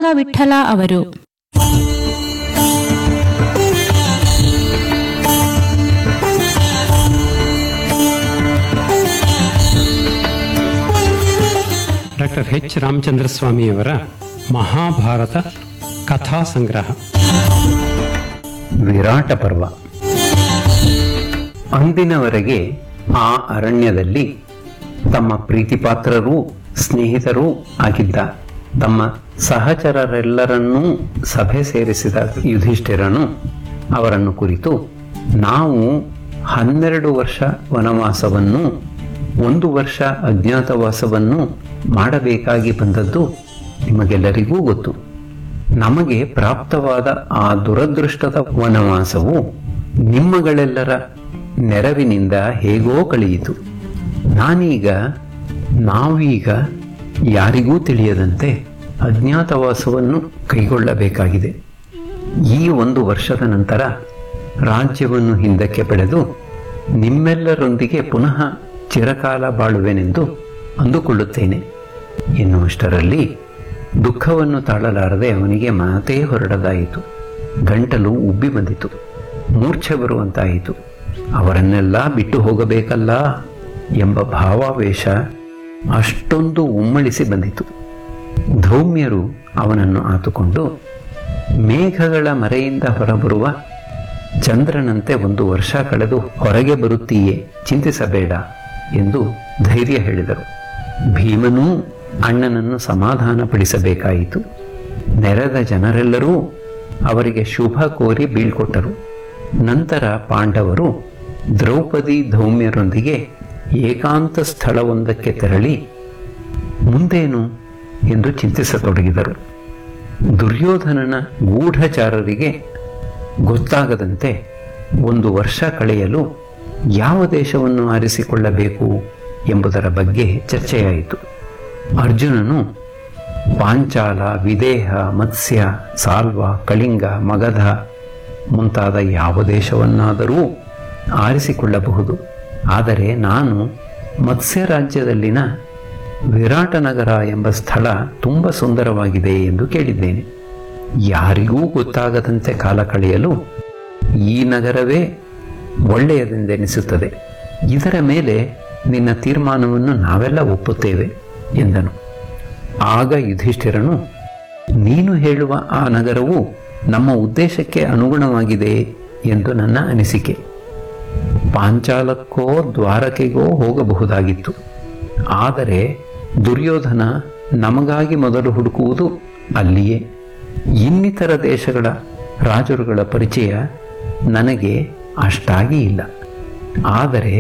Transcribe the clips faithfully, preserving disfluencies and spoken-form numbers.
ವಿಠಲ ಅವರು. Doctor H Ramachandra ಸ್ವಾಮಿಯವರ Mahabharata ಕಥಾ ಸಂಗ್ರಹ. ವಿರಾಟ ಪರ್ವ. ಅಂದಿನವರೆಗೆ ಆ ಅರಣ್ಯದಲ್ಲಿ ತಮ್ಮ ಪ್ರೀತಿಪಾತ್ರರೂ ಸ್ನೇಹಿತರೂ ಆಗಿದ್ದ ತಮ್ಮ ಸಹಚರರೆಲ್ಲರನ್ನೂ ಸಭೆ ಸೇರಿಸಿದ ಯುಧಿಷ್ಠಿರನು ಅವರನ್ನು ಕುರಿತು, ನಾವು ಹನ್ನೆರಡು ವರ್ಷ ವನವಾಸವನ್ನು ಒಂದು ವರ್ಷ ಅಜ್ಞಾತವಾಸವನ್ನು ಮಾಡಬೇಕಾಗಿ ಬಂದದ್ದು ನಿಮಗೆಲ್ಲರಿಗೂ ಗೊತ್ತು. ನಮಗೆ ಪ್ರಾಪ್ತವಾದ ಆ ದುರದೃಷ್ಟದ ವನವಾಸವು ನಿಮ್ಮಗಳೆಲ್ಲರ ನೆರವಿನಿಂದ ಹೇಗೋ ಕಳೆಯಿತು. ನಾನೀಗ ನಾವೀಗ ಯಾರಿಗೂ ತಿಳಿಯದಂತೆ ಅಜ್ಞಾತವಾಸವನ್ನು ಕೈಗೊಳ್ಳಬೇಕಾಗಿದೆ. ಈ ಒಂದು ವರ್ಷದ ನಂತರ ರಾಜ್ಯವನ್ನು ಹಿಂದಕ್ಕೆ ಪಡೆದು ನಿಮ್ಮೆಲ್ಲರೊಂದಿಗೆ ಪುನಃ ಚಿರಕಾಲ ಬಾಳುವೆನೆಂದು ಅಂದುಕೊಳ್ಳುತ್ತೇನೆ ಎನ್ನುವಷ್ಟರಲ್ಲಿ ದುಃಖವನ್ನು ತಾಳಲಾರದೆ ಅವನಿಗೆ ಮಾತೇ ಹೊರಡದಾಯಿತು. ಗಂಟಲು ಉಬ್ಬಿ ಬಂದಿತು, ಮೂರ್ಛೆ ಬರುವಂತಾಯಿತು. ಅವರನ್ನೆಲ್ಲ ಬಿಟ್ಟು ಹೋಗಬೇಕಲ್ಲ ಎಂಬ ಭಾವಾವೇಶ ಅಷ್ಟೊಂದು ಉಮ್ಮಳಿಸಿ ಬಂದಿತು. ಧೌಮ್ಯರು ಅವನನ್ನು ಆತುಕೊಂಡು, ಮೇಘಗಳ ಮರೆಯಿಂದ ಹೊರಬರುವ ಚಂದ್ರನಂತೆ ಒಂದು ವರ್ಷ ಕಳೆದು ಹೊರಗೆ ಬರುತ್ತೀಯೇ, ಚಿಂತಿಸಬೇಡ ಎಂದು ಧೈರ್ಯ ಹೇಳಿದರು. ಭೀಮನೂ ಅಣ್ಣನನ್ನು ಸಮಾಧಾನಪಡಿಸಬೇಕಾಯಿತು. ನೆರೆದ ಜನರೆಲ್ಲರೂ ಅವರಿಗೆ ಶುಭ ಕೋರಿ ಬೀಳ್ಕೊಟ್ಟರು. ನಂತರ ಪಾಂಡವರು ದ್ರೌಪದಿ ಧೌಮ್ಯರೊಂದಿಗೆ ಏಕಾಂತ ಸ್ಥಳವೊಂದಕ್ಕೆ ತೆರಳಿ ಮುಂದೇನು ಎಂದು ಚಿಂತಿಸತೊಡಗಿದರು. ದುರ್ಯೋಧನನ ಗೂಢಚಾರರಿಗೆ ಗೊತ್ತಾಗದಂತೆ ಒಂದು ವರ್ಷ ಕಳೆಯಲು ಯಾವ ದೇಶವನ್ನು ಆರಿಸಿಕೊಳ್ಳಬೇಕು ಎಂಬುದರ ಬಗ್ಗೆ ಚರ್ಚೆಯಾಯಿತು. ಅರ್ಜುನನು ಪಾಂಚಾಲ, ವಿದೇಹ, ಮತ್ಸ್ಯ, ಸಾಲ್ವ, ಕಳಿಂಗ, ಮಗಧ ಮುಂತಾದ ಯಾವ ದೇಶವನ್ನಾದರೂ ಆರಿಸಿಕೊಳ್ಳಬಹುದು. ಆದರೆ ನಾನು ಮತ್ಸ್ಯ ರಾಜ್ಯದಲ್ಲಿನ ವಿರಾಟನಗರ ಎಂಬ ಸ್ಥಳ ತುಂಬ ಸುಂದರವಾಗಿದೆ ಎಂದು ಕೇಳಿದ್ದೇನೆ. ಯಾರಿಗೂ ಗೊತ್ತಾಗದಂತೆ ಕಾಲ ಕಳೆಯಲು ಈ ನಗರವೇ ಒಳ್ಳೆಯದೆಂದೆನಿಸುತ್ತದೆ. ಇದರ ಮೇಲೆ ನಿನ್ನ ತೀರ್ಮಾನವನ್ನು ನಾವೆಲ್ಲ ಒಪ್ಪುತ್ತೇವೆ ಎಂದನು. ಆಗ ಯುಧಿಷ್ಠಿರನು, ನೀನು ಹೇಳುವ ಆ ನಗರವು ನಮ್ಮ ಉದ್ದೇಶಕ್ಕೆ ಅನುಗುಣವಾಗಿದೆ ಎಂದು ನನ್ನ ಅನಿಸಿಕೆ. ಪಾಂಚಾಲಕ್ಕೋ ದ್ವಾರಕೆಗೋ ಹೋಗಬಹುದಾಗಿತ್ತು. ಆದರೆ ದುರ್ಯೋಧನ ನಮಗಾಗಿ ಮೊದಲು ಹುಡುಕುವುದು ಅಲ್ಲಿಯೇ. ಇನ್ನಿತರ ದೇಶಗಳ ರಾಜರುಗಳ ಪರಿಚಯ ನನಗೆ ಅಷ್ಟಾಗಿ ಇಲ್ಲ. ಆದರೆ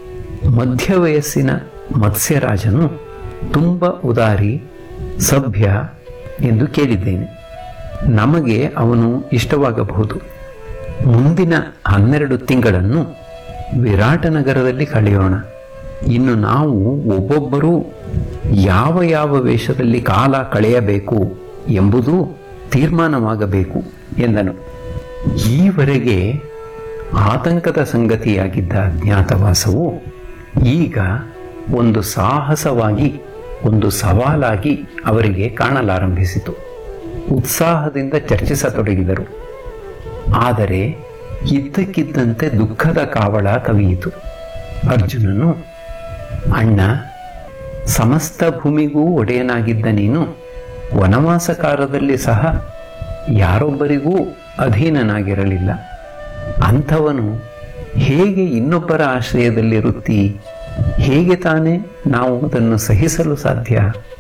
ಮಧ್ಯವಯಸ್ಸಿನ ಮತ್ಸ್ಯರಾಜನು ತುಂಬ ಉದಾರಿ, ಸಭ್ಯ ಎಂದು ಕೇಳಿದ್ದೇನೆ. ನಮಗೆ ಅವನು ಇಷ್ಟವಾಗಬಹುದು. ಮುಂದಿನ ಹನ್ನೆರಡು ತಿಂಗಳನ್ನು ವಿರಾಟನಗರದಲ್ಲಿ ಕಳೆಯೋಣ. ಇನ್ನು ನಾವು ಒಬ್ಬೊಬ್ಬರೂ ಯಾವ ಯಾವ ವೇಷದಲ್ಲಿ ಕಾಲ ಕಳೆಯಬೇಕು ಎಂಬುದು ತೀರ್ಮಾನವಾಗಬೇಕು ಎಂದನು. ಈವರೆಗೆ ಆತಂಕದ ಸಂಗತಿಯಾಗಿದ್ದ ಅಜ್ಞಾತವಾಸವು ಈಗ ಒಂದು ಸಾಹಸವಾಗಿ, ಒಂದು ಸವಾಲಾಗಿ ಅವರಿಗೆ ಕಾಣಲಾರಂಭಿಸಿತು. ಉತ್ಸಾಹದಿಂದ ಚರ್ಚಿಸತೊಡಗಿದರು. ಆದರೆ ಇದ್ದಕ್ಕಿದ್ದಂತೆ ದುಃಖದ ಕಾವಳ ಕವಿಯಿತು. ಅರ್ಜುನನು, ಅಣ್ಣ, ಸಮಸ್ತ ಭೂಮಿಗೂ ಒಡೆಯನಾಗಿದ್ದ ನೀನು ವನವಾಸ ಕಾಲದಲ್ಲಿ ಸಹ ಯಾರೊಬ್ಬರಿಗೂ ಅಧೀನನಾಗಿರಲಿಲ್ಲ. ಅಂಥವನು ಹೇಗೆ ಇನ್ನೊಬ್ಬರ ಆಶ್ರಯದಲ್ಲಿರುತ್ತೀ? ಹೇಗೆ ತಾನೇ ನಾವು ಅದನ್ನು ಸಹಿಸಲು ಸಾಧ್ಯ?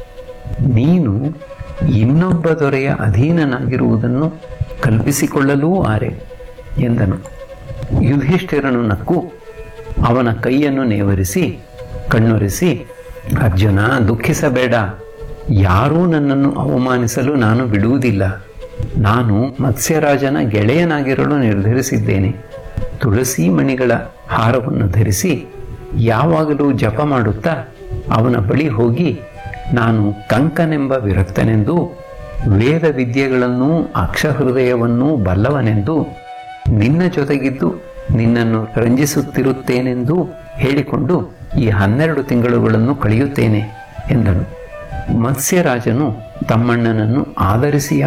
ನೀನು ಇನ್ನೊಬ್ಬ ದೊರೆಯ ಅಧೀನನಾಗಿರುವುದನ್ನು ಕಲ್ಪಿಸಿಕೊಳ್ಳಲೂ ಆರೆ ಎಂದನು. ಯುಧಿಷ್ಠಿರನು ನಕ್ಕು ಅವನ ಕೈಯನ್ನು ನೇವರಿಸಿ ಕಣ್ಣೊರೆಸಿ, ಅರ್ಜುನ, ದುಃಖಿಸಬೇಡ. ಯಾರೂ ನನ್ನನ್ನು ಅವಮಾನಿಸಲು ನಾನು ಬಿಡುವುದಿಲ್ಲ. ನಾನು ಮತ್ಸ್ಯರಾಜನ ಗೆಳೆಯನಾಗಿರಲು ನಿರ್ಧರಿಸಿದ್ದೇನೆ. ತುಳಸಿ ಮಣಿಗಳ ಹಾರವನ್ನು ಧರಿಸಿ ಯಾವಾಗಲೂ ಜಪ ಮಾಡುತ್ತಾ ಅವನ ಬಳಿ ಹೋಗಿ, ನಾನು ಕಂಕನೆಂಬ ವಿರಕ್ತನೆಂದು, ವೇದ ವಿದ್ಯೆಗಳನ್ನೂ ಅಕ್ಷಹೃದಯವನ್ನೂ ಬಲ್ಲವನೆಂದು, ನಿನ್ನ ಜೊತೆಗಿದ್ದು ನಿನ್ನನ್ನು ರಂಜಿಸುತ್ತಿರುತ್ತೇನೆಂದು ಹೇಳಿಕೊಂಡು ಈ ಹನ್ನೆರಡು ತಿಂಗಳುಗಳನ್ನು ಕಳೆಯುತ್ತೇನೆ ಎಂದನು. ಮತ್ಸ್ಯರಾಜನು ತಮ್ಮಣ್ಣನನ್ನು ಆದರಿಸಿ